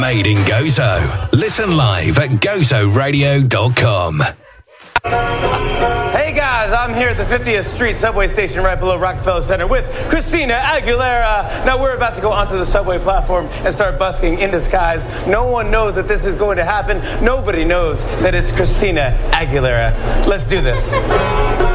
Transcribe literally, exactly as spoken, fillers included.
Made in Gozo. Listen live at gozo radio dot com. Hey guys, I'm here at the fiftieth Street subway station right below Rockefeller Center with Christina Aguilera. Now we're about to go onto the subway platform and start busking in disguise. No one knows that this is going to happen. Nobody knows that it's Christina Aguilera. Let's do this.